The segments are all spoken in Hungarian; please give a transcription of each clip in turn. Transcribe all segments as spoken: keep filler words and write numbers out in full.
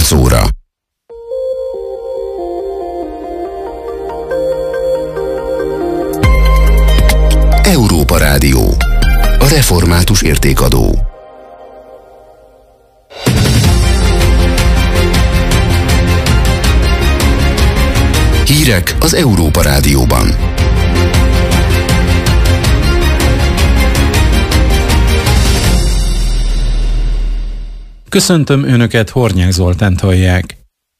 nyolc óra. Európa Rádió. A református értékadó. Hírek az Európa Rádióban. Köszöntöm Önöket, Hornyák Zoltánt hallják.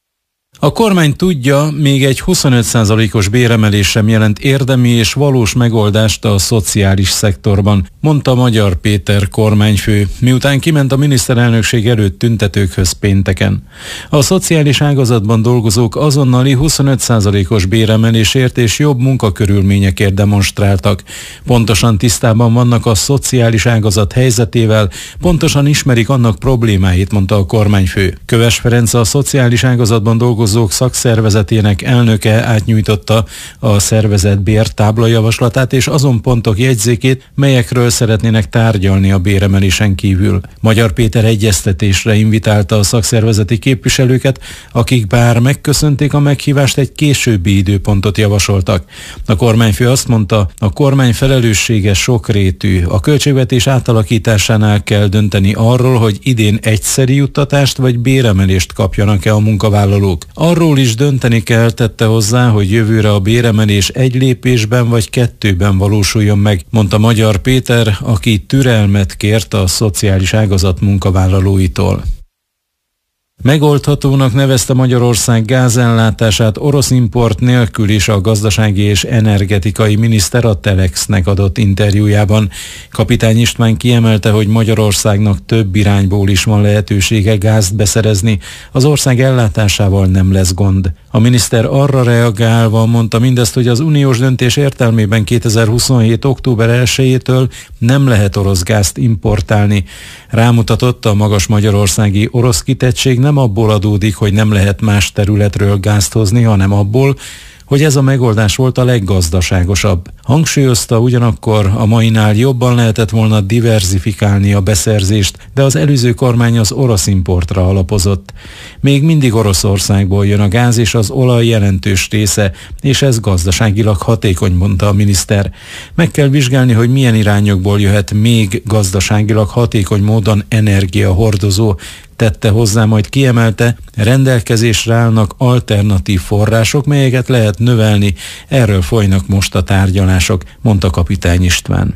A kormány tudja, még egy huszonöt százalékos béremelés sem jelent érdemi és valós megoldást a szociális szektorban, mondta Magyar Péter kormányfő, miután kiment a miniszterelnökség előtt tüntetőkhöz pénteken. A szociális ágazatban dolgozók azonnali huszonöt százalékos béremelésért és jobb munkakörülményekért demonstráltak. Pontosan tisztában vannak a szociális ágazat helyzetével, pontosan ismerik annak problémáit, mondta a kormányfő. Köves Ferenc, a szociális ágazatban dolgozó szakszervezetének elnöke átnyújtotta a szervezet bértáblajavaslatát és azon pontok jegyzékét, melyekről szeretnének tárgyalni a béremelésen kívül. Magyar Péter egyeztetésre invitálta a szakszervezeti képviselőket, akik bár megköszönték a meghívást, egy későbbi időpontot javasoltak. A kormányfő azt mondta, a kormány felelőssége sokrétű. A költségvetés átalakításánál kell dönteni arról, hogy idén egyszeri juttatást vagy béremelést kapjanak-e a munkavállalók. Arról is dönteni kell, tette hozzá, hogy jövőre a béremelés egy lépésben vagy kettőben valósuljon meg, mondta Magyar Péter, aki türelmet kért a szociális ágazat munkavállalóitól. Megoldhatónak nevezte Magyarország gázellátását orosz import nélkül is a gazdasági és energetikai miniszter a Telexnek adott interjújában. Kapitány István kiemelte, hogy Magyarországnak több irányból is van lehetősége gázt beszerezni, az ország ellátásával nem lesz gond. A miniszter arra reagálva mondta mindezt, hogy az uniós döntés értelmében kétezer-huszonhét. október elsejétől nem lehet orosz gázt importálni. Rámutatott, a magas magyarországi orosz kitettség nem abból adódik, hogy nem lehet más területről gázt hozni, hanem abból, hogy ez a megoldás volt a leggazdaságosabb. Hangsúlyozta, ugyanakkor a mainál jobban lehetett volna diverzifikálni a beszerzést, de az előző kormány az orosz importra alapozott. Még mindig Oroszországból jön a gáz és az olaj jelentős része, és ez gazdaságilag hatékony, mondta a miniszter. Meg kell vizsgálni, hogy milyen irányokból jöhet még gazdaságilag hatékony módon energiahordozó, tette hozzá, majd kiemelte, rendelkezésre állnak alternatív források, melyeket lehet növelni, erről folynak most a tárgyalások, mondta Kapitány István.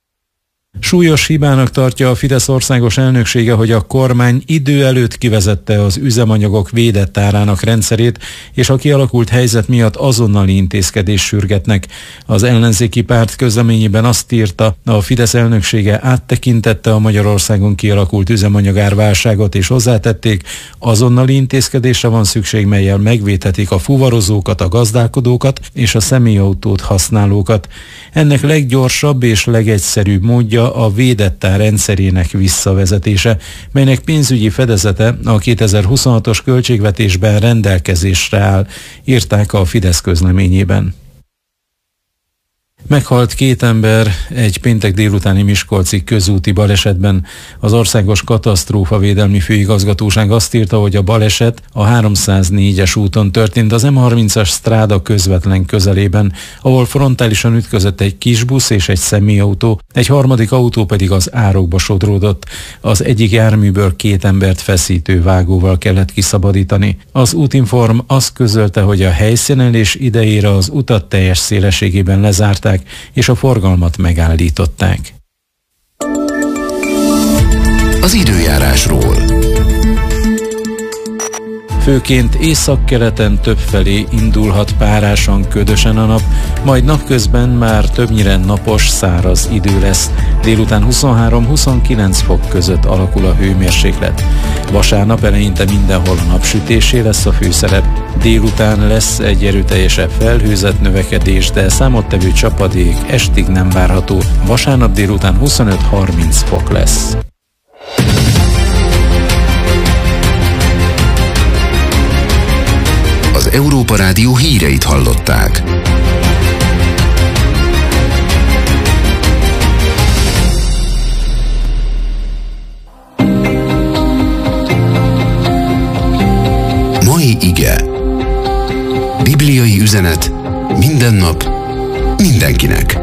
Súlyos hibának tartja a Fidesz országos elnöksége, hogy a kormány idő előtt kivezette az üzemanyagok védett árának rendszerét, és a kialakult helyzet miatt azonnali intézkedést sürgetnek. Az ellenzéki párt közleményében azt írta, a Fidesz elnöksége áttekintette a Magyarországon kialakult üzemanyagárválságot, és hozzátették, azonnali intézkedésre van szükség, mellyel megvédhetik a fuvarozókat, a gazdálkodókat és a személyautót használókat. Ennek leggyorsabb és legegyszerűbb módja a védett ár rendszerének visszavezetése, melynek pénzügyi fedezete a kétezer-huszonhatos költségvetésben rendelkezésre áll, írták a Fidesz közleményében. Meghalt két ember egy péntek délutáni miskolci közúti balesetben. Az Országos Katasztrófavédelmi Főigazgatóság azt írta, hogy a baleset a háromszáznégyes úton történt, az M harmincas stráda közvetlen közelében, ahol frontálisan ütközött egy kisbusz és egy személyautó, egy harmadik autó pedig az árokba sodródott. Az egyik járműből két embert feszítő vágóval kellett kiszabadítani. Az Útinform azt közölte, hogy a helyszínen és idejére az utat teljes szélességében lezárták, és a forgalmat megállították. Az időjárásról. Főként északkeleten többfelé indulhat párásan, ködösen a nap, majd napközben már többnyire napos, száraz idő lesz. Délután huszonhárom-huszonkilenc fok között alakul a hőmérséklet. Vasárnap eleinte mindenhol a napsütésé lesz a főszerep. Délután lesz egy erőteljesebb felhőzet növekedés, de számottevő csapadék estig nem várható. Vasárnap délután huszonöt-harminc fok lesz. Az Európa Rádió híreit hallották. bibliai üzenet minden nap, mindenkinek.